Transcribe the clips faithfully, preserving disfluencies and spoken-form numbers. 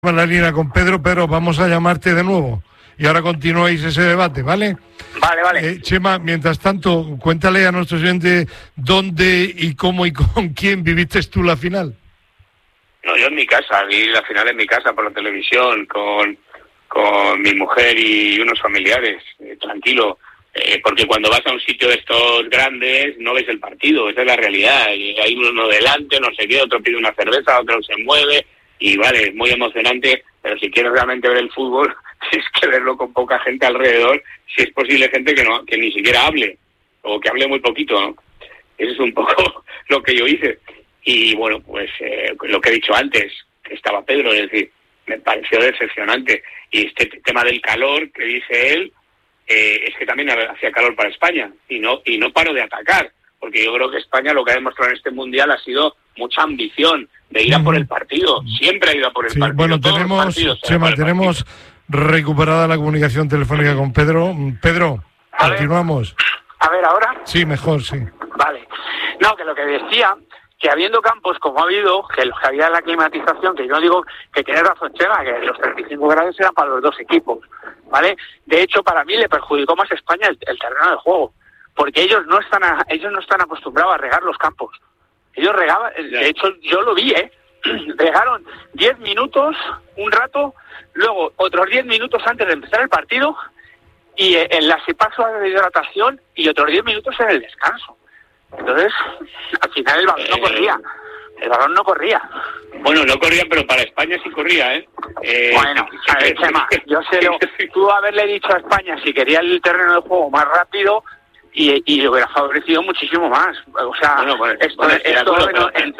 En la línea con Pedro, pero vamos a llamarte de nuevo y ahora continuáis ese debate, ¿vale? Vale, vale. Eh, Chema, mientras tanto, cuéntale a nuestros oyentes dónde y cómo y con quién viviste tú la final. No, yo en mi casa, vi la final en mi casa por la televisión, con, con mi mujer y unos familiares, eh, tranquilo, eh, porque cuando vas a un sitio de estos grandes no ves el partido, esa es la realidad, y hay uno delante, no sé qué, otro pide una cerveza, otro se mueve. Y vale, es muy emocionante, pero si quieres realmente ver el fútbol, tienes que verlo con poca gente alrededor, si es posible gente que no que ni siquiera hable, o que hable muy poquito, ¿no? Eso es un poco lo que yo hice. Y bueno, pues eh, lo que he dicho antes, que estaba Pedro, es decir, me pareció decepcionante. Y este tema del calor que dice él, eh, es que también hacía calor para España, y no y no paro de atacar, porque yo creo que España lo que ha demostrado en este Mundial ha sido mucha ambición, de ir a por el partido, siempre ha ido a por el sí, partido. Bueno, tenemos, Chema, tenemos recuperada la comunicación telefónica con Pedro. Pedro, a continuamos. Ver, a ver, ¿ahora? Sí, mejor, sí. Vale. No, que lo que decía, que habiendo campos como ha habido, que los que había en la climatización, que yo digo que tiene razón Chema, que los treinta y cinco grados eran para los dos equipos, ¿vale? De hecho, para mí le perjudicó más a España el, el terreno de juego, porque ellos no están a, ellos no están acostumbrados a regar los campos. Ellos regaban, de hecho yo lo vi, ¿eh? Regaron diez minutos, un rato, luego otros diez minutos antes de empezar el partido, y en la paso de hidratación, y otros diez minutos en el descanso. Entonces, al final el balón no corría. El balón no corría. Bueno, no corría, pero para España sí corría, ¿eh? eh bueno, a ver, Chema, yo sé, lo, tú haberle dicho a España si quería el terreno de juego más rápido, y, y le hubiera favorecido muchísimo más. O sea, bueno, bueno, esto, bueno, esto bueno, en...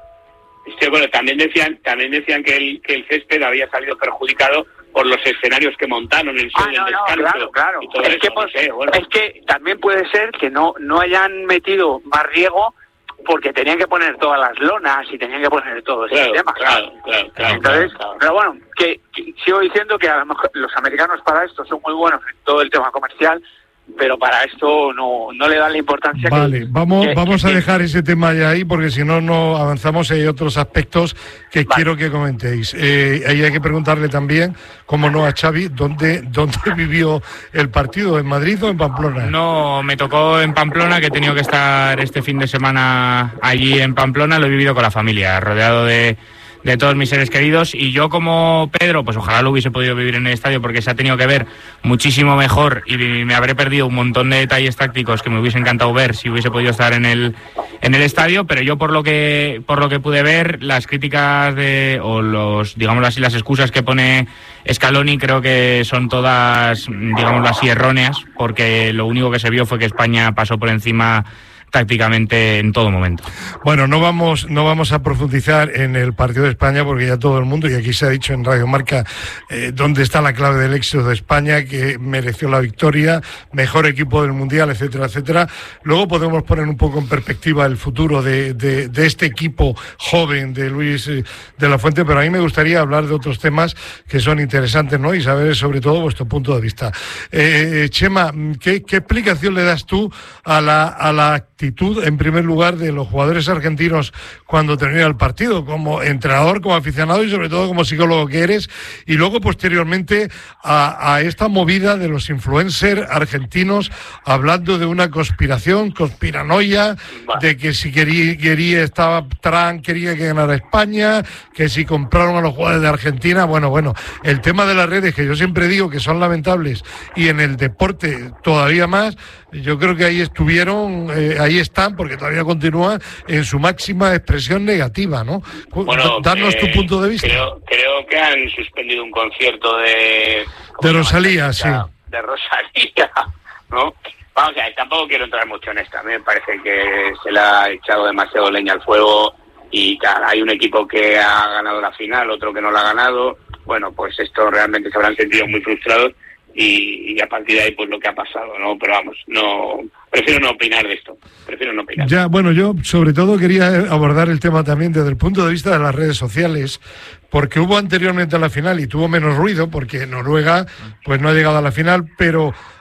Sí, bueno, también decían, también decían que el que el césped había salido perjudicado por los escenarios que montaron en el show del descanso. Claro, claro. Es, que, pues, no sé, bueno. es que también puede ser que no no hayan metido más riego porque tenían que poner todas las lonas y tenían que poner todo ese claro, tema. Claro, claro, claro. Entonces, claro, claro. Pero bueno, que, que sigo diciendo que a lo mejor los americanos para esto son muy buenos en todo el tema comercial, pero para esto no no le dan la importancia. Vale, que, vamos que, vamos que, a dejar ese tema ya ahí, porque si no, no avanzamos. Hay otros aspectos que vale. quiero que comentéis. Eh, ahí hay que preguntarle también, como no, a Xavi, ¿dónde, dónde vivió el partido? ¿En Madrid o en Pamplona? No, me tocó en Pamplona, que he tenido que estar este fin de semana allí en Pamplona. Lo he vivido con la familia, rodeado de... de todos mis seres queridos, y yo como Pedro, pues ojalá lo hubiese podido vivir en el estadio, porque se ha tenido que ver muchísimo mejor y me habré perdido un montón de detalles tácticos que me hubiese encantado ver si hubiese podido estar en el en el estadio. Pero yo por lo que por lo que pude ver, las críticas de o los digámoslo así las excusas que pone Scaloni creo que son todas, digámoslo así, erróneas, porque lo único que se vio fue que España pasó por encima tácticamente en todo momento. Bueno, no vamos no vamos a profundizar en el partido de España, porque ya todo el mundo, y aquí se ha dicho en Radio Marca, eh, dónde está la clave del éxito de España, que mereció la victoria, mejor equipo del Mundial, etcétera, etcétera. Luego podemos poner un poco en perspectiva el futuro de, de, de este equipo joven de Luis de la Fuente, pero a mí me gustaría hablar de otros temas que son interesantes, ¿no? Y saber sobre todo vuestro punto de vista. Eh, Chema, ¿qué, qué explicación le das tú a la, a la actitud, en primer lugar, de los jugadores argentinos cuando termina el partido, como entrenador, como aficionado y sobre todo como psicólogo que eres, y luego posteriormente a, a esta movida de los influencers argentinos hablando de una conspiración, conspiranoia, de que si quería, quería estaba Trump, quería que ganara España, que si compraron a los jugadores de Argentina? Bueno, bueno, el tema de las redes, que yo siempre digo que son lamentables, y en el deporte todavía más, yo creo que ahí estuvieron, eh, ahí están, porque todavía continúan en su máxima expresión negativa, ¿no? Bueno, Darnos eh, tu punto de vista. Creo, creo que han suspendido un concierto de... De Rosalía, sí. De Rosalía, ¿no? Vamos a ver, tampoco quiero entrar mucho en esto. A mí me parece que se le ha echado demasiado leña al fuego y claro, hay un equipo que ha ganado la final, otro que no la ha ganado. Bueno, pues esto realmente se habrán sentido muy frustrados. Y, y a partir de ahí pues lo que ha pasado, ¿no? Pero vamos, no prefiero no opinar de esto, prefiero no opinar. Ya, bueno, yo sobre todo quería abordar el tema también desde el punto de vista de las redes sociales, porque hubo anteriormente a la final y tuvo menos ruido, porque Noruega pues no ha llegado a la final, pero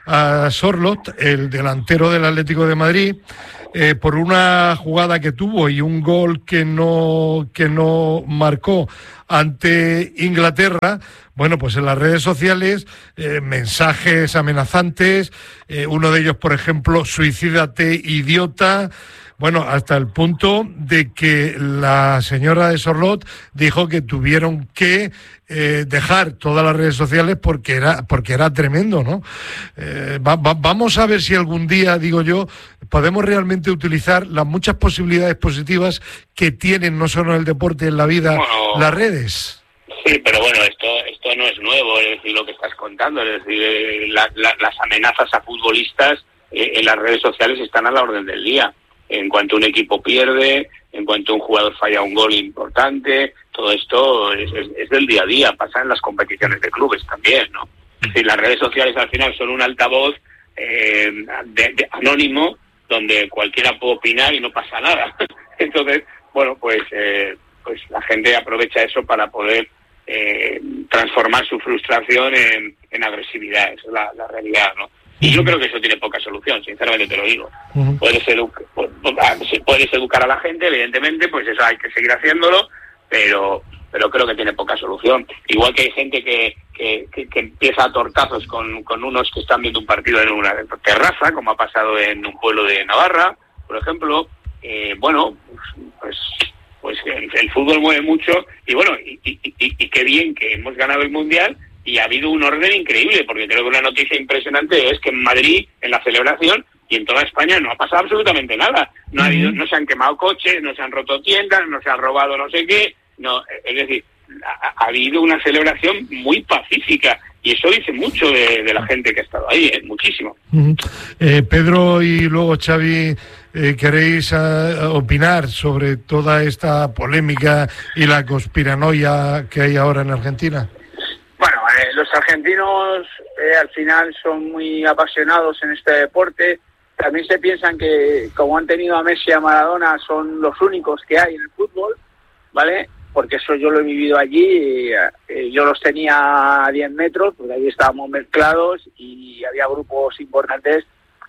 a Sorloth, el delantero del Atlético de Madrid, eh, por una jugada que tuvo y un gol que no, que no marcó ante Inglaterra. Bueno, pues en las redes sociales, eh, mensajes amenazantes, eh, uno de ellos, por ejemplo, suicídate, idiota. Bueno, hasta el punto de que la señora de Sorloth dijo que tuvieron que eh, dejar todas las redes sociales porque era porque era tremendo, ¿no? Eh, va, va, vamos a ver si algún día, digo yo, podemos realmente utilizar las muchas posibilidades positivas que tienen no solo en el deporte, en la vida, bueno, las redes. Sí, pero bueno, esto esto no es nuevo, es decir, lo que estás contando, es decir, eh, la, la, las amenazas a futbolistas eh, en las redes sociales están a la orden del día. En cuanto un equipo pierde, en cuanto un jugador falla un gol importante, todo esto es, es, es del día a día, pasa en las competiciones de clubes también, ¿no? Es decir, las redes sociales al final son un altavoz eh, de, de anónimo donde cualquiera puede opinar y no pasa nada. Entonces, bueno, pues eh, pues la gente aprovecha eso para poder eh, transformar su frustración en, en agresividad, esa es la, la realidad, ¿no? Y yo creo que eso tiene poca solución, sinceramente te lo digo. Uh-huh. Puedes, edu- puedes educar a la gente, evidentemente, pues eso hay que seguir haciéndolo, pero pero creo que tiene poca solución. Igual que hay gente que, que, que, que empieza a tortazos con, con unos que están viendo un partido en una terraza, como ha pasado en un pueblo de Navarra, por ejemplo. Eh, bueno, pues pues el, el fútbol mueve mucho, y bueno, y, y, y, y qué bien que hemos ganado el Mundial. Y ha habido un orden increíble, porque creo que una noticia impresionante es que en Madrid, en la celebración, y en toda España no ha pasado absolutamente nada. No ha habido, no se han quemado coches, no se han roto tiendas, no se han robado no sé qué. No, es decir, ha, ha habido una celebración muy pacífica, y eso dice mucho de, de la gente que ha estado ahí, ¿eh? Muchísimo. Uh-huh. Eh, Pedro y luego Xavi, eh, ¿queréis uh, opinar sobre toda esta polémica y la conspiranoia que hay ahora en Argentina? Bueno, eh, los argentinos eh, al final son muy apasionados en este deporte. También se piensan que, como han tenido a Messi y a Maradona, son los únicos que hay en el fútbol, ¿vale? Porque eso yo lo he vivido allí. Eh, yo los tenía a diez metros, porque allí estábamos mezclados y había grupos importantes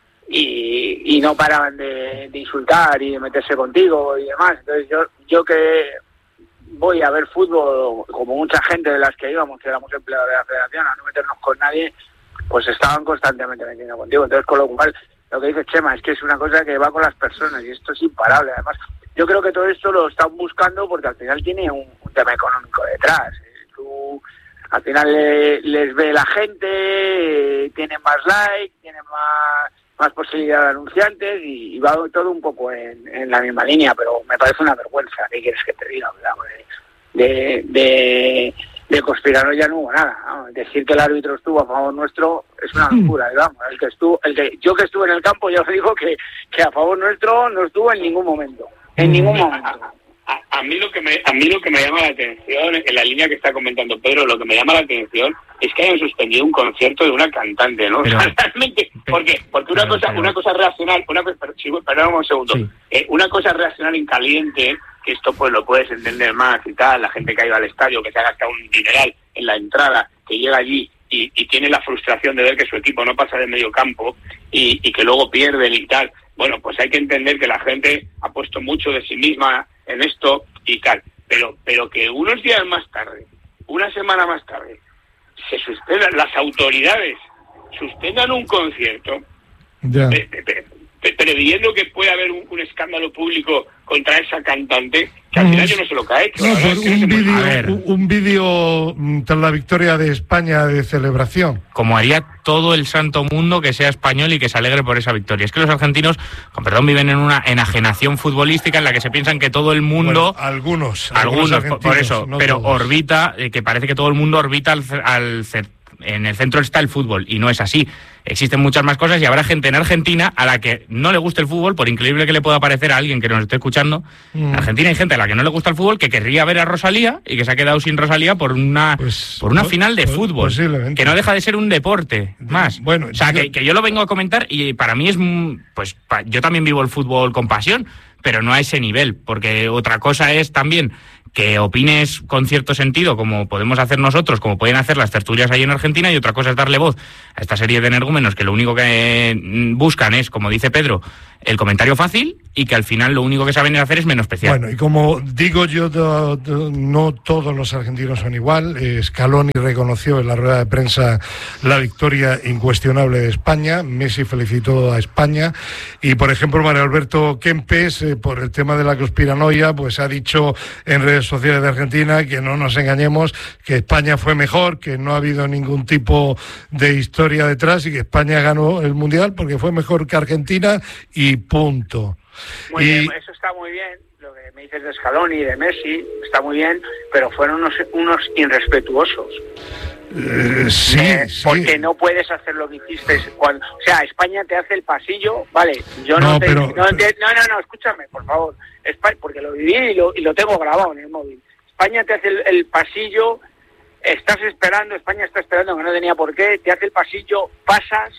y, y no paraban de, de insultar y de meterse contigo y demás. Entonces yo, yo que... voy a ver fútbol, como mucha gente de las que íbamos, que éramos empleados de la federación, a no meternos con nadie, pues estaban constantemente metiendo contigo. Entonces, con lo cual, lo que dice Chema es que es una cosa que va con las personas, y esto es imparable. Además, yo creo que todo esto lo están buscando porque al final tiene un, un tema económico detrás. Tú, al final le, les ve la gente, tienen más likes, tienen más... más posibilidad de anunciantes, y, y va todo un poco en, en la misma línea, pero me parece una vergüenza. ¿Qué quieres que te diga? De, de, de conspiranoia no hubo nada, ¿no? Decir que el árbitro estuvo a favor nuestro es una locura, digamos. El que estuvo, el que, yo que estuve en el campo, ya os digo que, que a favor nuestro no estuvo en ningún momento, en ningún momento. A, a mí lo que me a mí lo que me llama la atención, en la línea que está comentando Pedro, lo que me llama la atención es que hayan suspendido un concierto de una cantante, ¿no? Pero, realmente, ¿por qué? Porque una pero, cosa pero, una cosa reaccional, una cosa, perdón un segundo, sí. eh, una cosa reaccional en caliente, que esto pues lo puedes entender más y tal, la gente que ha ido al estadio, que se ha gastado un dineral en la entrada, que llega allí y, y tiene la frustración de ver que su equipo no pasa de medio campo y, y que luego pierden y tal. Bueno, pues hay que entender que la gente ha puesto mucho de sí misma en esto y tal, pero pero que unos días más tarde, una semana más tarde, se suspendan, las autoridades suspendan un concierto, yeah. pe, pe, pe, previendo que puede haber un, un escándalo público contra esa cantante, que al final yo no sé lo que ha hecho. No, por un vídeo un vídeo tras la victoria de España de celebración. Como haría todo el santo mundo que sea español y que se alegre por esa victoria. Es que los argentinos, con perdón, viven en una enajenación futbolística en la que se piensan que todo el mundo... Bueno, algunos. Algunos, algunos por eso, no pero todos. Orbita, eh, que parece que todo el mundo orbita al... al en el centro está el fútbol, y no es así. Existen muchas más cosas, y habrá gente en Argentina a la que no le guste el fútbol, por increíble que le pueda parecer a alguien que nos esté escuchando. Mm. En Argentina hay gente a la que no le gusta el fútbol, que querría ver a Rosalía y que se ha quedado sin Rosalía por una pues, por una pues, final de pues, fútbol, que no deja de ser un deporte más. Bueno, o sea, yo... Que, que yo lo vengo a comentar, y para mí es, pues yo también vivo el fútbol con pasión, pero no a ese nivel, porque otra cosa es también que opines con cierto sentido, como podemos hacer nosotros, como pueden hacer las tertulias ahí en Argentina, y otra cosa es darle voz a esta serie de energúmenos que lo único que buscan es, como dice Pedro, el comentario fácil, y que al final lo único que saben hacer es menospreciar. Bueno, y como digo yo, do, do, no todos los argentinos son igual. Eh, Scaloni reconoció en la rueda de prensa la victoria incuestionable de España. Messi felicitó a España. Y, por ejemplo, Mario Alberto Kempes, eh, por el tema de la conspiranoia, pues ha dicho en redes sociales de Argentina que no nos engañemos, que España fue mejor, que no ha habido ningún tipo de historia detrás y que España ganó el Mundial porque fue mejor que Argentina y punto. Muy y... bien, eso está muy bien, lo que me dices de Scaloni y de Messi, está muy bien, pero fueron unos, unos irrespetuosos. Eh, sí, eh, sí. Porque no puedes hacer lo que hiciste cuando, o sea, España te hace el pasillo, vale, yo no, no te, pero... no, te, no, no, no, escúchame, por favor, España, porque lo viví y lo, y lo tengo grabado en el móvil. España te hace el, el pasillo, estás esperando, España está esperando, que no tenía por qué, te hace el pasillo, pasas,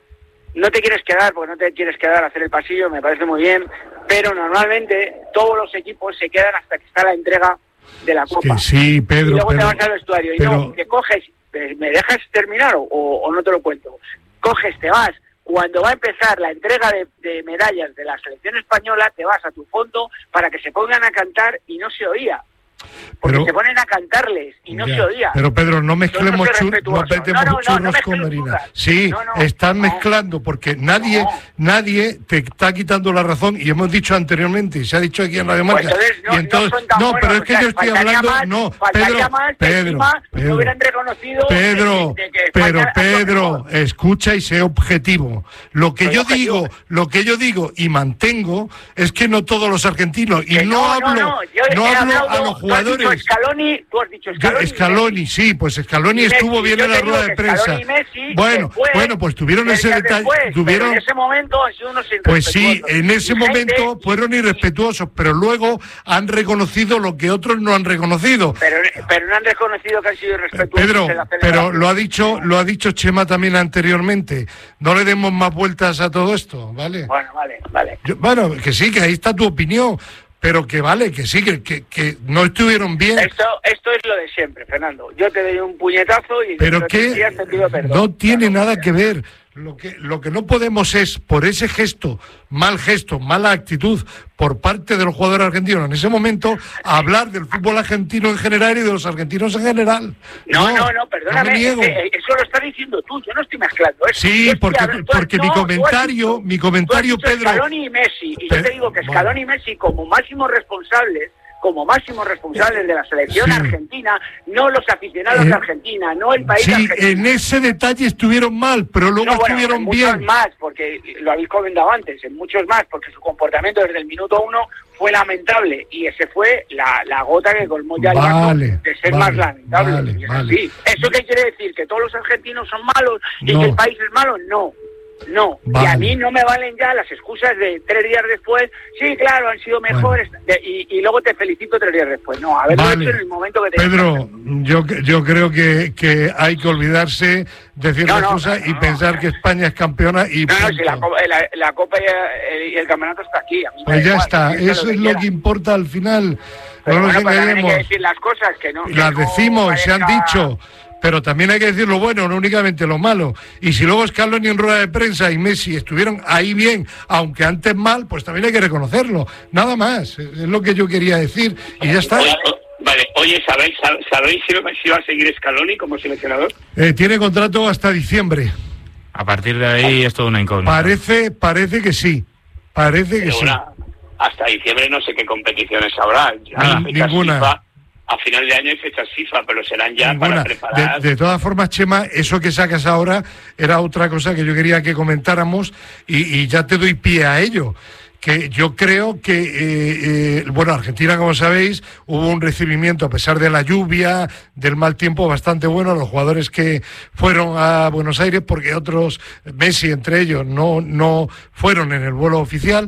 no te quieres quedar, porque no te quieres quedar a hacer el pasillo, me parece muy bien, pero normalmente todos los equipos se quedan hasta que está la entrega de la Copa. Que sí, Pedro, y luego pero, te vas al vestuario y pero... no, te coges, ¿me dejas terminar o, o no te lo cuento? Coges, te vas, cuando va a empezar la entrega de, de medallas de la selección española, te vas a tu fondo para que se pongan a cantar y no se oía. Porque pero, se ponen a cantarles y no ya, se oía. Pero Pedro, no mezclemos no churros, no metemos no, no, churros no, no con harina. churras. Sí, no, no, están no. mezclando porque nadie, no. nadie te está quitando la razón y hemos dicho anteriormente y se ha dicho aquí en Radio Marca. Pues entonces, no, y entonces, no, son tan no buenos, pero es que o sea, yo estoy hablando, más, no, faltaría Pedro, más que Pedro, encima Pedro, no hubieran reconocido Pedro, de, de que pero España Pedro, escucha y sé objetivo. Lo que Soy yo objetivo. digo, lo que yo digo y mantengo es que no todos los argentinos y que no, no hablo, no, no, yo no he hablo hablado, a los jugadores. Tú has dicho Scaloni, tú has dicho Scaloni, Scaloni, sí, pues Scaloni Messi, estuvo bien en la rueda de prensa. Messi, bueno, después, bueno, pues tuvieron ese detalle, después, tuvieron. En ese momento han sido unos Pues sí, en ese y momento gente, fueron irrespetuosos, pero luego han reconocido lo que otros no han reconocido. Pero, pero no han reconocido que han sido irrespetuosos. Pedro, en la pero lo ha dicho, lo ha dicho Chema también anteriormente. No le demos más vueltas a todo esto, ¿vale? Bueno, vale, vale. Yo, bueno, que sí, que ahí está tu opinión. Pero que vale, que sí, que, que, que no estuvieron bien. Esto esto es lo de siempre, Fernando. Yo te doy un puñetazo y pero que te pido perdón. no tiene claro, nada que ver. Lo que, lo que no podemos es, por ese gesto, mal gesto, mala actitud por parte de los jugadores argentinos en ese momento, hablar del fútbol argentino en general y de los argentinos en general. No, no, no, no perdóname, no me niego. Ese, eso lo estás diciendo tú, yo no estoy mezclando eso. Sí, estoy porque, hablando, porque no, mi comentario, dicho, mi comentario, tú has dicho Pedro... Scaloni y Messi, y Pe- yo te digo que bueno. Scaloni y Messi como máximos responsables, como máximos responsables de la selección Sí. argentina, no los aficionados Eh, de Argentina, no el país Sí, argentino. en ese detalle estuvieron mal, pero luego No, bueno, estuvieron en muchos bien. más, porque lo habéis comentado antes, en muchos más, porque su comportamiento desde el minuto uno fue lamentable y ese fue la, la gota que colmó ya el vaso Vale, de ser vale, más lamentable. vale, Y es vale. así. ¿Eso qué quiere decir? ¿Que todos los argentinos son malos y No. que el país es malo? No. No, Vale. y a mí no me valen ya las excusas de tres días después, sí, claro, han sido mejores, de- y, y luego te felicito tres días después. No, haberlo Vale. hecho en el momento que tenías que Pedro, hacerlo. yo, yo creo que, que hay que olvidarse de ciertas No, no, cosas no, y no. pensar que España es campeona y No, no, si punto. la, copa- la, la Copa y el, y el campeonato está aquí. A mí me Pues da ya igual, está, que piense eso lo es que lo quiera. que importa al final. Pero no bueno, nos pues también hay engañemos. que decir las cosas que no. que Las no decimos, se han parezca- dicho, pero también hay que decir lo bueno, no únicamente lo malo. Y si luego Scaloni en rueda de prensa y Messi estuvieron ahí bien, aunque antes mal, pues también hay que reconocerlo. Nada más, es lo que yo quería decir y ya está. Oye, o- vale, oye, ¿sabéis, sab- ¿sabéis si, si va a seguir Scaloni como seleccionador? Eh, tiene contrato hasta diciembre. A partir de ahí es todo una incógnita. Parece, parece que sí, parece que Pero sí. una- hasta diciembre no sé qué competiciones habrá. Ya Ah, hay fechas ninguna. FIFA, a final de año hay fechas FIFA, pero serán ya Ninguna. para preparar. De, de todas formas, Chema, eso que sacas ahora era otra cosa que yo quería que comentáramos y, y ya te doy pie a ello. Que yo creo que, eh, eh, bueno, Argentina, como sabéis, hubo un recibimiento a pesar de la lluvia, del mal tiempo bastante bueno, los jugadores que fueron a Buenos Aires, porque otros, Messi entre ellos, no, no fueron en el vuelo oficial,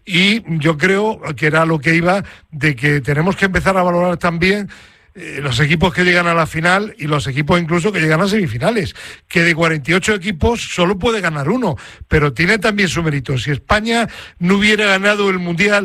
y yo creo que era lo que iba de que tenemos que empezar a valorar también Eh, los equipos que llegan a la final y los equipos incluso que llegan a semifinales, que de cuarenta y ocho equipos solo puede ganar uno, pero tiene también su mérito. Si España no hubiera ganado el Mundial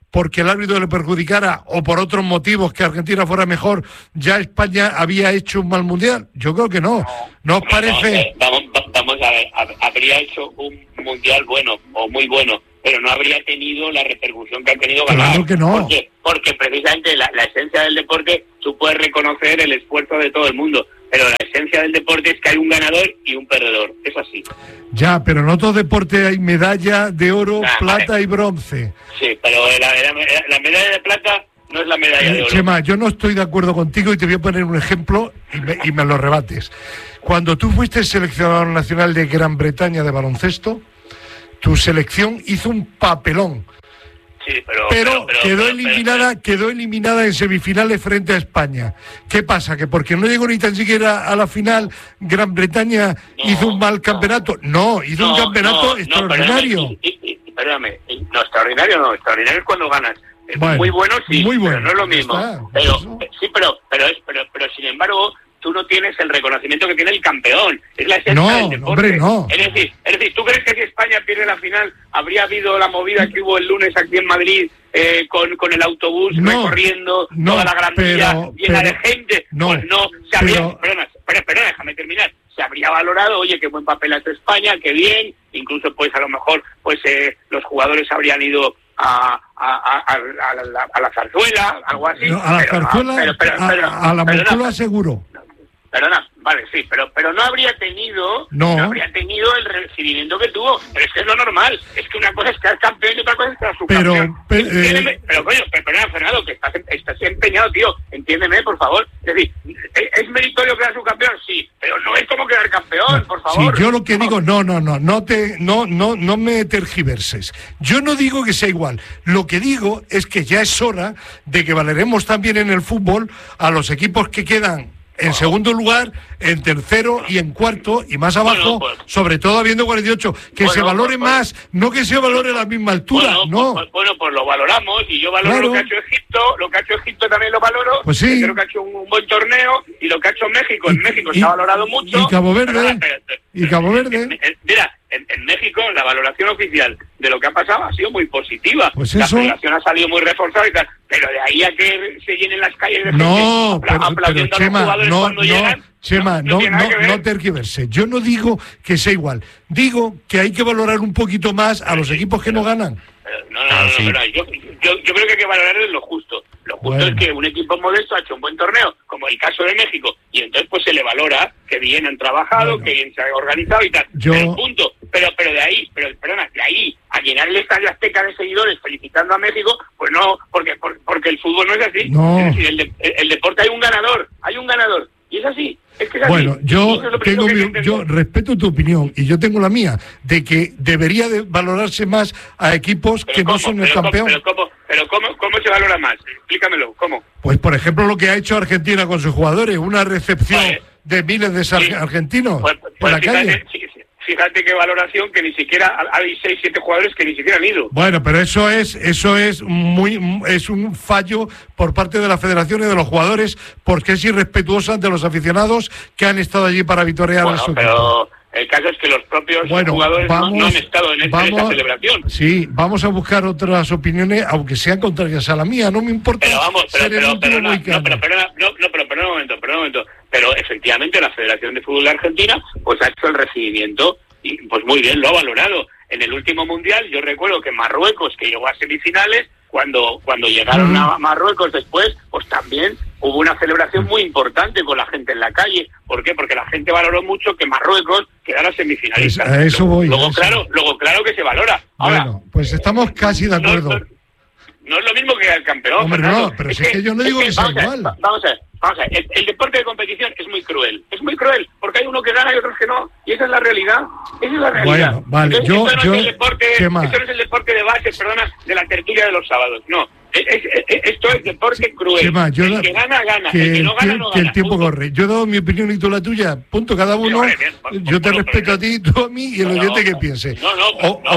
porque el árbitro le perjudicara o por otros motivos que Argentina fuera mejor, ya España había hecho un mal mundial? Yo creo que no. ¿No os parece? No, vamos, vamos a ver, habría hecho un mundial bueno o muy bueno, pero no habría tenido la repercusión que ha tenido ganar. Claro que no. Porque, porque precisamente la, la esencia del deporte, tú puedes reconocer el esfuerzo de todo el mundo, pero la esencia del deporte es que hay un ganador y un perdedor. Es así. Ya, pero en otros deportes hay medalla de oro, Nah, plata vale. y bronce. Sí, pero la, la, la medalla de plata no es la medalla de oro. Chema, yo no estoy de acuerdo contigo y te voy a poner un ejemplo y me, y me lo rebates. Cuando tú fuiste seleccionador nacional de Gran Bretaña de baloncesto, tu selección hizo un papelón. Sí, pero, Pero, pero, pero quedó pero, eliminada, pero, quedó eliminada en semifinales frente a España. ¿Qué pasa? ¿Que porque no llegó ni tan siquiera a la final, Gran Bretaña no, hizo un mal no. campeonato? No, hizo no, un campeonato no, extraordinario. No, perdóname, y, y, perdóname, y, no, extraordinario no, extraordinario es cuando ganas. Bueno, muy bueno sí, muy bueno, pero no es lo mismo. está, pero eso. sí, pero, pero es, pero, pero sin embargo, tú no tienes el reconocimiento que tiene el campeón. Es la esencia No, del deporte. hombre, no. Es decir, es decir, ¿tú crees que si España pierde la final habría habido la movida que hubo el lunes aquí en Madrid eh, con, con el autobús No, recorriendo no, toda la Gran Vía pero- llena pero- de gente? no, Pues no, se habría, pero- perdona, perdona, perdona, déjame terminar. Se habría valorado, oye, qué buen papel hace España, qué bien, incluso pues a lo mejor pues eh, los jugadores habrían ido a, a, a, a, a, la, a la zarzuela, algo así. No, a la pero, zarzuela, pero, pero, a, pero, a la perdona, Moncloa seguro. Perdona, vale, sí, pero pero no habría tenido No. no habría tenido el recibimiento que tuvo, pero es que es lo normal, es que una cosa es quedar campeón y otra cosa es quedar Pero, subcampeón. pe- Entiéndeme, eh, pero coño, pero, perdona, Fernando, que estás, estás empeñado, tío, entiéndeme, por favor. Es decir, ¿es, es meritorio quedar subcampeón? Sí, pero no es como quedar campeón, por favor. Sí, yo lo que digo, no, no, no, no te, no, no, no me tergiverses. Yo no digo que sea igual. Lo que digo es que ya es hora de que valeremos también en el fútbol a los equipos que quedan en segundo lugar, en tercero y en cuarto y más abajo, Bueno, pues, sobre todo habiendo cuarenta y ocho, que bueno, se valore pues, más, no que se valore a la misma altura, Bueno, no. pues, bueno, pues lo valoramos y yo valoro Claro. lo que ha hecho Egipto, lo que ha hecho Egipto también lo valoro. Pues sí. Creo que ha hecho un, un buen torneo y lo que ha hecho México, en Y- México y- se ha valorado mucho. y Cabo Verde, Perdona, pero- pero- y Cabo Verde. en- en- Mira, en, en México la valoración oficial de lo que ha pasado ha sido muy positiva. Pues la eso- federación ha salido muy reforzada y tal, pero de ahí a que se llenen las calles de No, gente pero, apla- aplaudiendo pero a los Chema, jugadores no, cuando no, llegan, Chema, no, tiene nada no, que ver. no tergiverse. Yo no digo que sea igual. Digo que hay que valorar un poquito más a los equipos que no ganan. Pero No, no, Ah, no, sí. no, no, yo, yo, yo creo que hay que valorar lo justo. Lo justo Bueno. es que un equipo modesto ha hecho un buen torneo, como el caso de México, y entonces pues se le valora que bien han trabajado, Bueno. que bien se han organizado y tal. Yo- Pero punto. Pero, pero de ahí, pero perdona, de ahí a llenar el estadio Azteca de seguidores felicitando a México, pues no, porque por- porque el fútbol no es así. No. Es decir, el, de- el deporte hay un ganador, hay un ganador. Y es así, es que es así. Bueno, Y yo eso es lo primero tengo que hay mi- que entender. yo respeto tu opinión y yo tengo la mía de que debería de valorarse más a equipos Pero que no ¿cómo? son el Pero ¿cómo? campeón. Pero ¿cómo? Pero ¿cómo, cómo se valora más? Explícamelo, ¿cómo? Pues por ejemplo lo que ha hecho Argentina con sus jugadores, una recepción Vale. de miles de sar- Sí. argentinos Pues, en pues la fíjate, calle. sí, sí, fíjate qué valoración que ni siquiera hay seis, siete jugadores que ni siquiera han ido. Bueno, pero eso es eso es muy es un fallo por parte de la Federación y de los jugadores porque es irrespetuoso ante los aficionados que han estado allí para vitorear a Bueno, su equipo. pero el caso es que los propios Bueno, jugadores no- vamos, no, han estado en, esta- en esta vamos- celebración. Sí, vamos a buscar otras opiniones, aunque sean contrarias a la mía. No me importa Pero vamos, pero, ser el pero, último pero, no, mohicano. no, pero, pero, no, no, pero, pero un momento, pero un momento. Pero efectivamente la Federación de Fútbol de Argentina pues ha hecho el recibimiento y pues muy bien, lo ha valorado. En el último Mundial yo recuerdo que Marruecos, que llegó a semifinales, cuando cuando llegaron Ujú. a Marruecos después, pues también hubo una celebración muy importante con la gente en la calle. ¿Por qué? Porque la gente valoró mucho que Marruecos quedara semifinalista. Pues a eso voy, Luego, a eso. claro, luego claro que se valora. Ahora, Bueno, pues estamos casi de no, acuerdo. no- no es lo mismo que el campeón. Hombre, Fernando. no, pero si es que yo no digo que sea vamos a ver, igual. va- Vamos a ver, vamos a ver. El, el deporte de competición es muy cruel. Es muy cruel, porque hay uno que gana y otros que no. Y esa es la realidad. Esa es la realidad. Bueno, vale, Entonces, yo- esto no yo- es el deporte, Chema. esto no es el deporte de base, perdona, de la tertulia de los sábados. No. Es- es- es- esto es deporte cruel. Chema, yo el da- que gana, gana. que el que no gana, el no tie- que el gana. tiempo Punto. corre. Yo he dado mi opinión y tú la tuya. Punto, cada uno. hombre, bien, Yo te bueno, respeto pero- a ti, tú a mí y el No, oyente no, que piense. no, no, O- no, o- pero-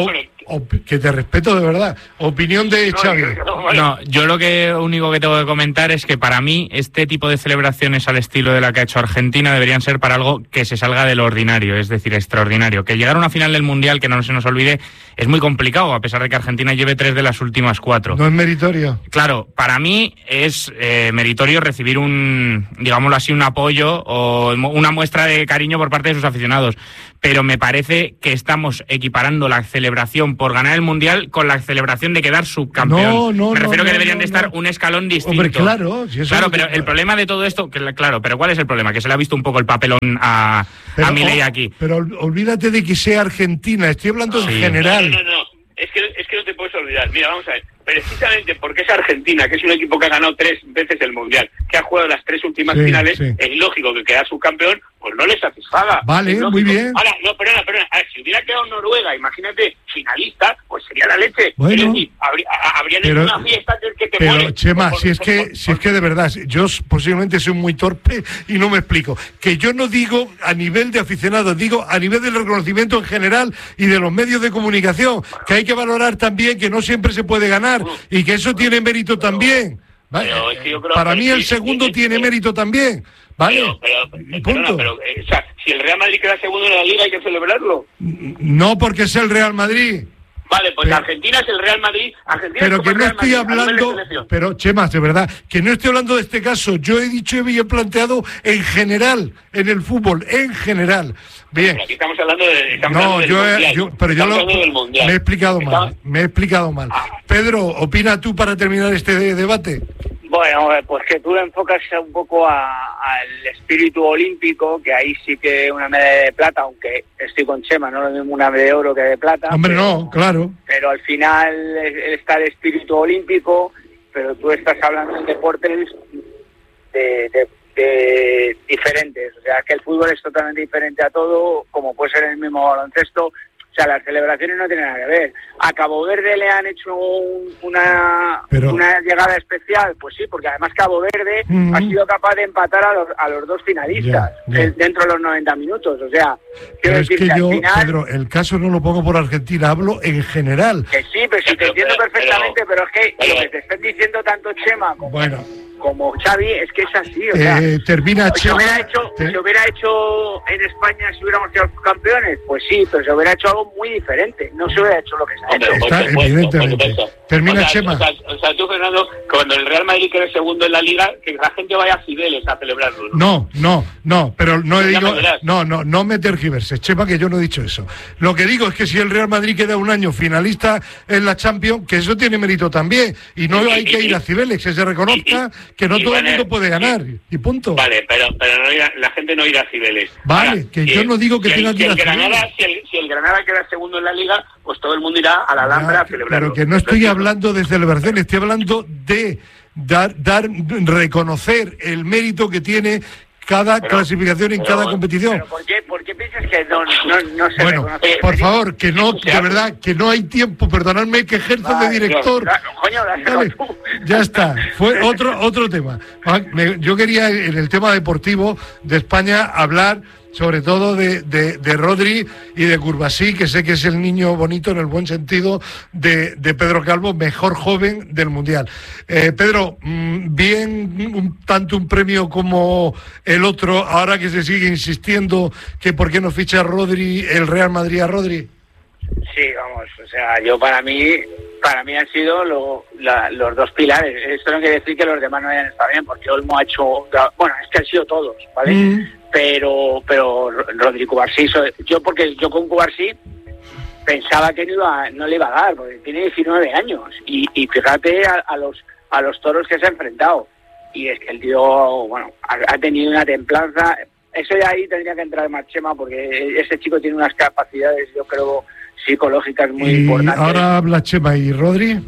Op- que te respeto de verdad. Opinión de Xavi. No, yo lo que único que tengo que comentar es que para mí este tipo de celebraciones al estilo de la que ha hecho Argentina deberían ser para algo que se salga de lo ordinario, es decir, extraordinario. Que llegar a una final del Mundial, que no se nos olvide, es muy complicado, a pesar de que Argentina lleve tres de las últimas cuatro. No es meritorio. Claro, para mí es eh, meritorio recibir un, digámoslo así, un apoyo o una muestra de cariño por parte de sus aficionados. Pero me parece que estamos equiparando la celebración por ganar el Mundial con la celebración de quedar subcampeón. No, no, me refiero no, que deberían no, de estar no. un escalón distinto. Hombre, claro. Si eso claro, es pero que... el problema de todo esto, que, claro, pero ¿cuál es el problema? Que se le ha visto un poco el papelón a, pero, a Milei oh, aquí. Pero olvídate de que sea Argentina, estoy hablando Sí. en general. No, no, no, no. Es que, es que no te puedes olvidar. Mira, vamos a ver. Precisamente porque es Argentina, que es un equipo que ha ganado tres veces el Mundial, que ha jugado las tres últimas Sí, finales, sí. es lógico que quedar subcampeón, pues no le satisfaga. Vale, Es lógico. muy bien. Ahora, no, perdona, perdona. A ver, si hubiera quedado Noruega, imagínate, finalista, pues sería la leche. Bueno. Es decir, habría, a- habrían Pero- hecho una fiesta que, que te Pero, mueres. Chema, Por- si es por- que, por- si es que de verdad, yo posiblemente soy muy torpe y no me explico. Que yo no digo a nivel de aficionados, digo a nivel del reconocimiento en general y de los medios de comunicación, que hay que valorar también que no siempre se puede ganar y que eso tiene mérito también. ¿vale? pero es que yo creo Para que mí sí, el sí, segundo sí, tiene sí. mérito también. ¿Vale? Pero, pero, Y perdona, punto. pero, eh, o sea, si el Real Madrid queda segundo en la Liga, hay que celebrarlo. No porque es el Real Madrid. Vale, pues Pero- Argentina es el Real Madrid. Argentina Pero es como que el no Real estoy Madrid, a nivel de hablando, selección. pero Chema, de verdad, que no estoy hablando de este caso. Yo he dicho y he planteado en general, en el fútbol, en general. Bien. Pero aquí estamos hablando de. Estamos No, hablando del yo, he- mundial. yo- pero yo Estamos lo, hablando del mundial. me he explicado mal. Estamos- Me he explicado mal. Pedro, opina tú para terminar este de- debate. Bueno, eh, pues que tú lo enfocas un poco a- al espíritu olímpico, que ahí sí que una medalla de plata, aunque estoy con Chema, no es lo mismo una medalla de oro que de plata. Hombre, pero, no, claro. Pero al final es- está el espíritu olímpico, pero tú estás hablando de deportes de, de- de diferentes. O sea, que el fútbol es totalmente diferente a todo, como puede ser el mismo baloncesto. O sea, las celebraciones no tienen nada que ver. A Cabo Verde le han hecho un- una, Pero- una llegada especial, pues sí, porque además Cabo Verde Ujú. ha sido capaz de empatar a los, a los dos finalistas Ya, ya. eh, dentro de los noventa minutos. O sea, Pero quiero es decir que que al yo, final... Pedro, el caso no lo pongo por Argentina, hablo en general. Que sí, pero sí te Pero- entiendo pero- perfectamente, pero, es que pero- lo que te están diciendo tanto Chema como, Bueno. como Xavi es que es así. O sea, Eh, termina se Chema. hubiera, hecho, te- se hubiera hecho en España si hubiéramos sido campeones, pues sí, pero se hubiera hecho algo muy diferente. No se hubiera hecho lo que se ha Hombre, hecho. por Está, supuesto, evidentemente. por supuesto. Termina o sea, Chema. O sea, o sea, tú, Fernando, cuando el Real Madrid quede segundo en la Liga, que la gente vaya a Cibeles a celebrarlo. ¿no? No, no, no, pero no Ya digo, me verás. no, no, no me tergiverses, Chema, que yo no he dicho eso. Lo que digo es que si el Real Madrid queda un año finalista en la Champions, que eso tiene mérito también, y no hay que ir a Cibeles, que se reconozca que no y todo el vale, mundo puede ganar, y punto. Vale, pero, pero no irá- la gente no irá a Cibeles. Vale, que si yo el- no digo que si el- tenga que si ir a el Granada, Cibeles. si el, si el Granada queda segundo en la Liga, pues todo el mundo irá a la Alhambra Ya, a celebrarlo. pero que no estoy Entonces, hablando de celebración, estoy hablando de dar, dar, reconocer el mérito que tiene cada Pero- clasificación en pero- cada competición. ¿Pero por qué, por qué piensas que no, no, no se Bueno, reconoce? por favor, que no, o sea, de verdad, que no hay tiempo, perdonadme que ejerzo de Vale, director. Claro, coño, lo has Vale, hecho tú. ya está, fue otro otro tema. Ah, me- Yo quería en el tema deportivo de España hablar sobre todo de, de, de Rodri y de Curbasí, que sé que es el niño bonito en el buen sentido de, de Pedro Calvo, mejor joven del Mundial. Eh, Pedro, mm, bien un, tanto un premio como el otro, ahora que se sigue insistiendo que por qué no ficha Rodri, el Real Madrid a Rodri. Sí, vamos, o sea, yo para mí, para mí han sido lo, la, los dos pilares. Esto no quiere decir que los demás no hayan estado bien, porque Olmo ha hecho, bueno, es que han sido todos, ¿vale? Mm. Pero, pero Rodri Cubarsí, so- yo porque yo con Cubarsí pensaba que no iba, no le iba a dar, porque tiene diecinueve años y, y fíjate a, a los a los toros que se ha enfrentado y es que el tío, bueno, ha, ha tenido una templanza. Eso de ahí tendría que entrar más Chema, porque ese chico tiene unas capacidades, yo creo, psicológicas muy Y importantes. ahora habla Chema y Rodri.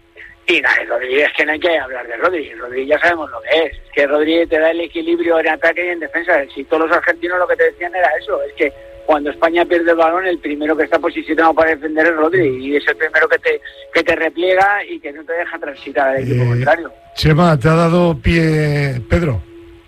Y nada, Rodri, es que no hay que hablar de Rodri. Rodri ya sabemos lo que es. Es que Rodri te da el equilibrio en ataque y en defensa. Si todos los argentinos lo que te decían era eso, es que cuando España pierde el balón, el primero que está posicionado para defender es Rodri, y es el primero que te que te repliega y que no te deja transitar al equipo Eh, contrario. Chema, ¿te ha dado pie Pedro?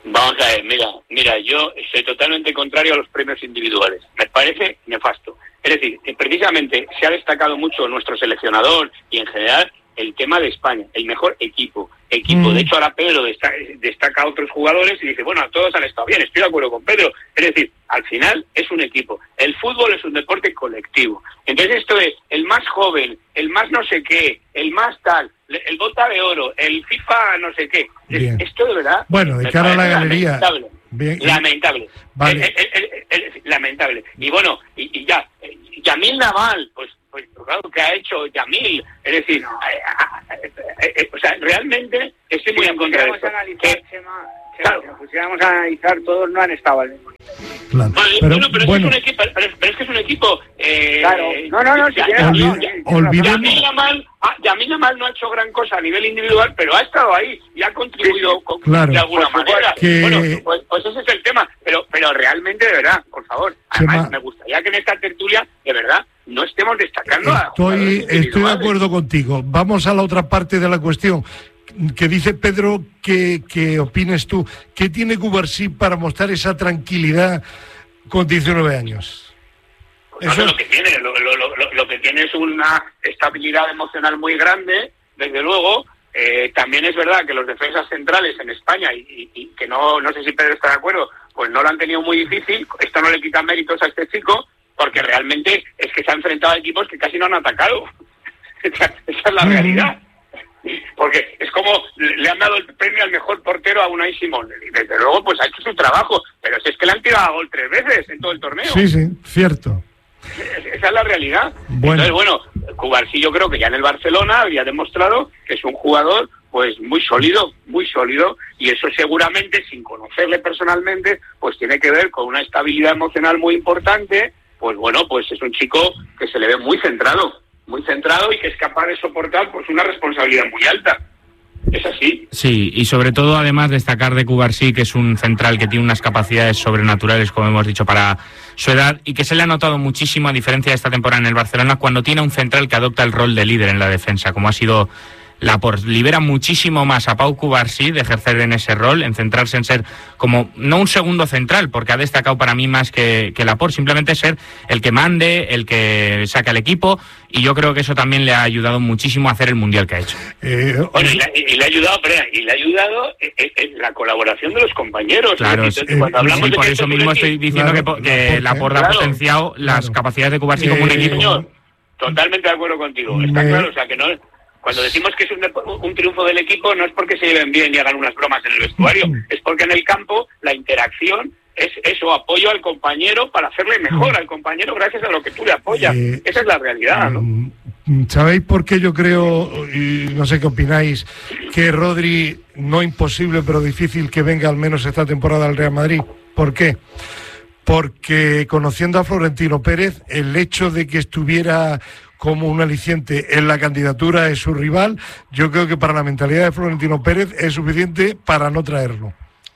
Vamos a ver, mira, mira, yo soy totalmente contrario a los premios individuales. Me parece nefasto. Es decir, que precisamente se ha destacado mucho nuestro seleccionador y en general el tema de España, el mejor equipo. equipo. Mm. De hecho, ahora Pedro destaca, destaca a otros jugadores y dice, bueno, todos han estado bien, estoy de acuerdo con Pedro. Es decir, al final es un equipo. El fútbol es un deporte colectivo. Entonces esto es el más joven, el más no sé qué, el más tal, el bota de oro, el FIFA no sé qué. Bien. Esto de verdad... Bueno, de cara a la galería... Lamentable. Bien. Lamentable. Vale. El, el, el, el, lamentable. Y bueno, y, y ya, Yamil Naval, pues, pues claro, que ha hecho Yamil, es decir, no. eh, eh, eh, o sea, realmente estoy muy en contra de esto. Que, claro, si nos pusiéramos a analizar, todos no han estado al mismo nivel. Claro. Vale, pero, bueno, pero, bueno. Es un equipo, pero, pero es que es un equipo... Eh, claro, no, no, no, si quieres... Olvidemos... Yamil Naval no ha hecho gran cosa a nivel individual, pero ha estado ahí y ha contribuido con, claro, de alguna manera. Que... Bueno, pues, pues ese es el tema, pero pero realmente, de verdad, por favor, además Chema... me gustaría que en esta tertulia, de verdad, no estemos destacando estoy, a estoy de acuerdo contigo. Vamos a la otra parte de la cuestión. Que dice Pedro, que, que opines tú, ¿qué tiene Cubarsí para mostrar esa tranquilidad con diecinueve años? Pues eso es lo que tiene, lo, lo, lo, lo que tiene es una estabilidad emocional muy grande, desde luego. Eh, también es verdad que los defensas centrales en España, y, y, y que no, no sé si Pedro está de acuerdo, pues no lo han tenido muy difícil. Esto no le quita méritos a este chico, porque realmente es que se ha enfrentado a equipos que casi no han atacado. esa, esa es la realidad. Porque es como le han dado el premio al mejor portero a Unai Simón. Y desde luego pues ha hecho su trabajo, pero si es que le han tirado a gol tres veces en todo el torneo. Sí, sí, cierto. Esa es la realidad. Bueno. Entonces, bueno, Cubarsí yo creo que ya en el Barcelona había demostrado que es un jugador pues muy sólido, muy sólido, y eso seguramente, sin conocerle personalmente, pues tiene que ver con una estabilidad emocional muy importante. Pues bueno, pues es un chico que se le ve muy centrado. muy centrado y que es capaz de soportar pues una responsabilidad muy alta. Es así. Sí, y sobre todo además destacar de Cubarsí, que es un central que tiene unas capacidades sobrenaturales, como hemos dicho, para su edad, y que se le ha notado muchísimo, a diferencia de esta temporada en el Barcelona, cuando tiene un central que adopta el rol de líder en la defensa, como ha sido Laporte. Libera muchísimo más a Pau Cubarsí de ejercer en ese rol, en centrarse en ser como, no un segundo central, porque ha destacado para mí más que, que Laporte, simplemente ser el que mande, el que saque al equipo, y yo creo que eso también le ha ayudado muchísimo a hacer el Mundial que ha hecho. Eh, bueno, y, le, y le ha ayudado, pero, y le ha ayudado en, en la colaboración de los compañeros. Claro, es decir, cuando hablamos y de por que eso mismo estoy diciendo claro, que, que Laporte claro, ha potenciado las claro. capacidades de Cubarsí eh, como un equipo. Señor, totalmente de acuerdo contigo, está me... claro, o sea que no... Cuando decimos que es un, un triunfo del equipo, no es porque se lleven bien y hagan unas bromas en el vestuario, es porque en el campo la interacción es eso, apoyo al compañero para hacerle mejor al compañero gracias a lo que tú le apoyas. Eh, Esa es la realidad, ¿no? ¿Sabéis por qué yo creo, y no sé qué opináis, que Rodri, no imposible pero difícil que venga al menos esta temporada al Real Madrid? ¿Por qué? Porque conociendo a Florentino Pérez, el hecho de que estuviera como un aliciente en la candidatura de su rival, yo creo que para la mentalidad de Florentino Pérez es suficiente para no traerlo.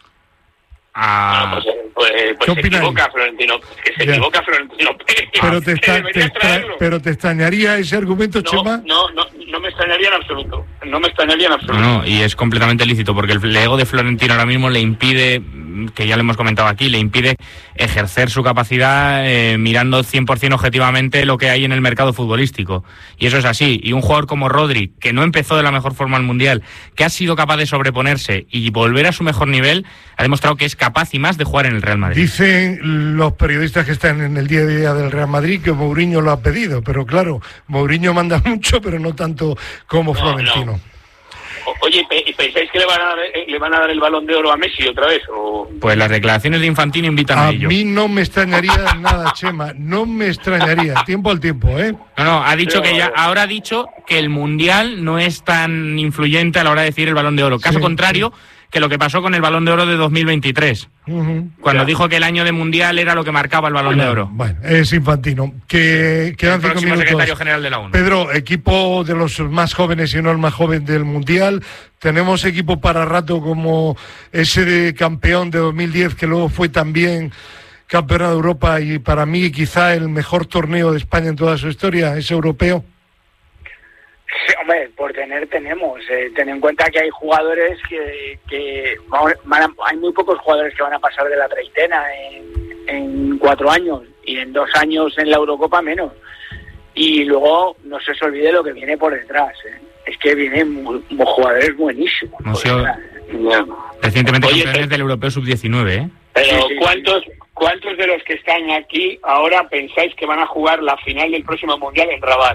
Ah, pues, pues, pues se equivoca Florentino, que se ya. equivoca Florentino Pérez. Pero te, está, te extra, pero te extrañaría ese argumento, no, Chema. No, no, no me extrañaría en absoluto. No me extrañaría en absoluto. No, no, y es completamente lícito, porque el ego de Florentino ahora mismo le impide, que ya lo hemos comentado aquí, le impide ejercer su capacidad eh, mirando cien por ciento objetivamente lo que hay en el mercado futbolístico. Y eso es así. Y un jugador como Rodri, que no empezó de la mejor forma al Mundial, que ha sido capaz de sobreponerse y volver a su mejor nivel, ha demostrado que es capaz y más de jugar en el Real Madrid. Dicen los periodistas que están en el día a día del Real Madrid que Mourinho lo ha pedido, pero claro, Mourinho manda mucho, pero no tanto como no, Florentino. No. Oye, ¿y pensáis que le van, a dar, le van a dar el Balón de Oro a Messi otra vez? ¿O? Pues las declaraciones de Infantino invitan a, a ello. A mí no me extrañaría nada, Chema, no me extrañaría, tiempo al tiempo, ¿eh? No, no, ha dicho Pero, que ya, ahora ha dicho que el Mundial no es tan influyente a la hora de decir el Balón de Oro. Caso sí, contrario, sí. que lo que pasó con el Balón de Oro de dos mil veintitrés, uh-huh. cuando ya. dijo que el año de Mundial era lo que marcaba el Balón bueno, de Oro. Bueno, es Infantino. Que quedan cinco minutos. Secretario general de la ONU. Pedro, equipo de los más jóvenes y no el más joven del Mundial. Tenemos equipo para rato como ese de campeón de dos mil diez, que luego fue también campeón de Europa y para mí quizá el mejor torneo de España en toda su historia, es europeo. Sí, hombre, por tener tenemos. Eh, ten en cuenta que hay jugadores que, que van a, hay muy pocos jugadores que van a pasar de la treintena en, en cuatro años y en dos años en la Eurocopa menos. Y luego no se os olvide lo que viene por detrás. ¿eh? Es que vienen muy, muy jugadores buenísimos. No sé, recientemente Oye, campeones pero, del Europeo sub diecinueve, ¿eh? Pero Sí, sí, ¿cuántos, ¿cuántos de los que están aquí ahora pensáis que van a jugar la final del próximo Mundial en Rabat?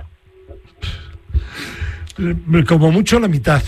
Como mucho la mitad.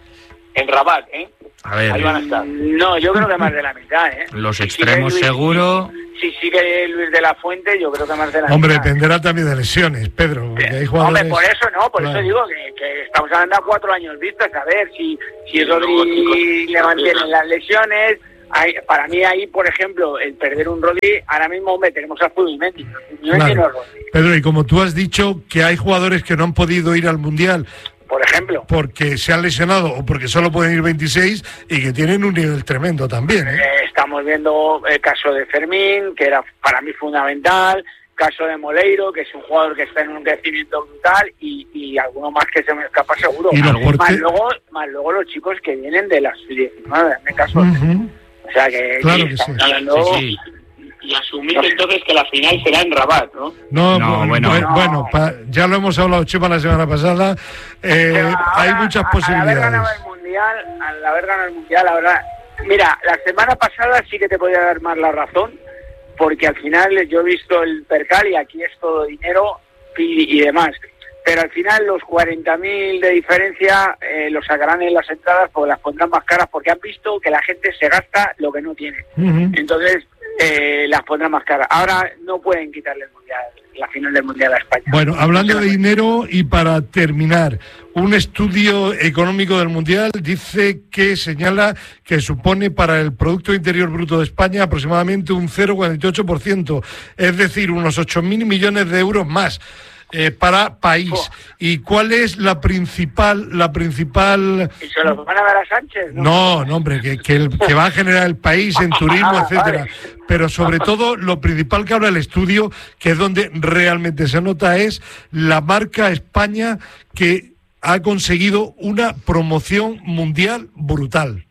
En Rabat, ¿eh? A ver, Ahí van a estar. No, yo creo que más de la mitad. ¿eh? los Si extremos sigue Luis- seguro. Si sigue Luis de la Fuente, yo creo que más de la Hombre, mitad. dependerá también de lesiones, Pedro. Porque hay Hombre, jugadores... por eso no, por Claro. eso digo que, que estamos hablando a cuatro años vistas, a ver si, si Sí, luego, Rodri chicos, le mantienen las lesiones. Hay, para mí ahí, por ejemplo, el perder un Rodri, ahora mismo hombre, tenemos a Zubimendi, Zubimendi no es Rodri, Pedro, y como tú has dicho que hay jugadores que no han podido ir al Mundial por ejemplo. porque se han lesionado o porque solo pueden ir veintiséis y que tienen un nivel tremendo también, ¿eh? Eh, estamos viendo el caso de Fermín, que era para mí fundamental, caso de Moleiro, que es un jugador que está en un crecimiento brutal, y, y alguno más que se me escapa seguro. Y los más, porte- luego, más luego los chicos que vienen de las diecinueve, en mi caso. Ujú. O sea que, Claro que que estamos sí. hablando... Sí, sí. Y asumir entonces que la final será en Rabat, ¿no? No, No, bu- bueno. bu- No. bueno, pa- ya lo hemos hablado, Chema, la semana pasada. Eh, Pero ahora, hay muchas a- Al haber ganado posibilidades. el Mundial, al haber ganado el Mundial, ahora... Mira, la semana pasada sí que te podía dar más la razón, porque al final yo he visto el percal y aquí es todo dinero y, y demás. Pero al final los cuarenta mil de diferencia eh, los sacarán en las entradas porque las pondrán más caras porque han visto que la gente se gasta lo que no tiene. Ujú. Entonces eh, las pondrán más caras. Ahora no pueden quitarle el Mundial, la final del Mundial a España. Bueno, hablando de dinero y para terminar, un estudio económico del Mundial dice que señala que supone para el Producto Interior Bruto de España aproximadamente un cero coma cuarenta y ocho por ciento, es decir, unos ocho mil millones de euros más. Eh, para país. Oh. ¿Y cuál es la principal, la principal? ¿Y se los van a dar a Sánchez? No, no, hombre, que, que, el- que va a generar el país en turismo, Ah, etcétera. vale. Pero sobre todo, lo principal que habla el estudio, que es donde realmente se nota, es la marca España, que ha conseguido una promoción mundial brutal.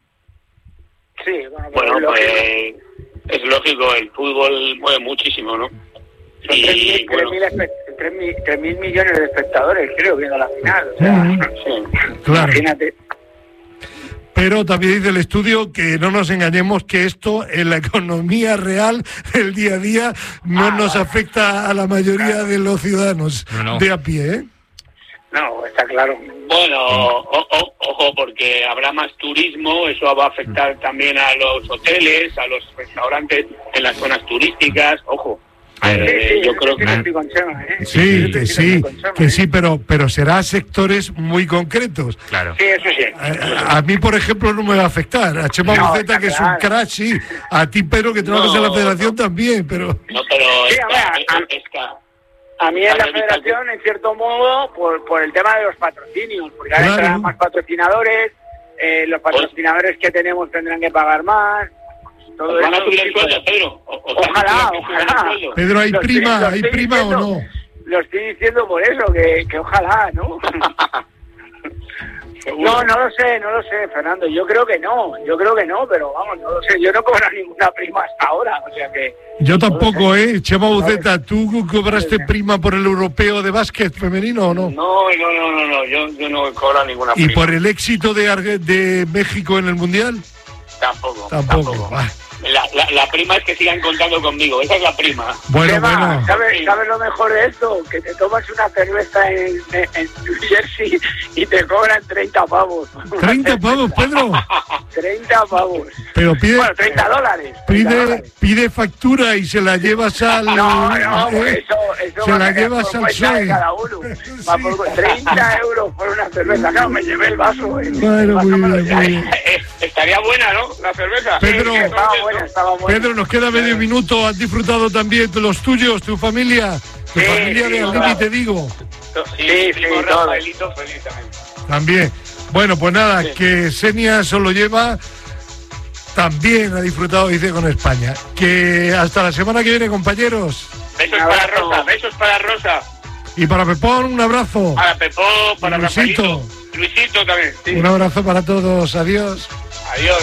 Sí, bueno, Bueno, lo- pues es lógico, el fútbol mueve muchísimo, ¿no? son Y bueno, tres mil millones de espectadores, creo, viendo la final. O sea, sí. Claro. imagínate. Pero también dice el estudio que no nos engañemos, que esto en la economía real, el día a día, no Ah, nos vale. afecta a la mayoría de los ciudadanos No, no. de a pie, ¿eh? No, está claro. Bueno, o- o- ojo, porque habrá más turismo, eso va a afectar también a los hoteles, a los restaurantes en las zonas turísticas, ojo. A ver, Eh, Sí, sí, yo eso creo sí que estoy con Chema, ¿eh? Sí, Yo que estoy sí, con Chema, que ¿eh? sí, pero, pero será a sectores muy concretos. claro. Sí, eso sí. A, a mí, por ejemplo, no me va a afectar. A Chema No, Buceta, está que es claro. un crack, sí. A ti, Pedro, que trabajas No, en la federación no. también, pero... No, pero Sí, esta, hombre, a- esta- A mí en la Vale, federación, en cierto modo, por, por el tema de los patrocinios, porque ahora Claro. entrarán más patrocinadores, eh, los patrocinadores que tenemos tendrán que pagar más. Todo ¿Os van a eso, subir el sí, sueldo, pero- Pedro? ¿O- os han Ojalá, dicho que suban el ojalá. sueldo? Pedro, ¿hay Lo estoy- prima, lo hay estoy prima o diciendo. no? Lo estoy diciendo por eso, que, que ojalá, ¿no? Seguro. No, no lo sé, no lo sé, Fernando. Yo creo que no, yo creo que no, pero vamos, no lo sé. Yo no cobro ninguna prima hasta ahora, o sea que... Yo tampoco, ¿eh? Chema Buceta, ¿tú cobraste prima por el europeo de básquet femenino o no? No, no, no, no, no, yo, yo no cobro ninguna ¿Y prima. por el éxito de, Arge- de México en el Mundial? Tampoco, Tampoco. tampoco. Ah, La, la, la prima es que sigan contando conmigo, esa es la prima. bueno, Chema, bueno. ¿sabes, ¿sabes lo mejor de esto? Que te tomas una cerveza en, en, en New Jersey y te cobran treinta pavos. treinta pavos, Pedro. treinta pavos. Pero pide, Bueno, treinta dólares. treinta pide, dólares. pide factura y se la llevas al... No, no, ¿eh? pues eso, eso Se va la a quedar llevas por al cuenta de P S O E. cada uno. Va por- treinta euros por una cerveza. Claro, me llevé el vaso. eh. Bueno, muy Pásamelo bien, ya. muy bien. Eh, Estaría buena, ¿no? La cerveza. Pedro. Sí, estaba buena, estaba buena. Pedro, nos queda medio minuto. ¿Has disfrutado también de los tuyos, tu familia? Tu Sí, familia sí, de claro. Al Límite, digo. Sí, Sí, primo sí, todo. Rafaelito, feliz también. También. Bueno, pues nada, Sí. que Senia solo lleva... También ha disfrutado, dice, con España. Que hasta la semana que viene, compañeros. Besos Un para abrazo. Rosa, besos para Rosa. Y para Pepón, un abrazo. Para Pepón, para Luisito. Rafaelito. Luisito también. Sí. Un abrazo para todos. Adiós. Adiós.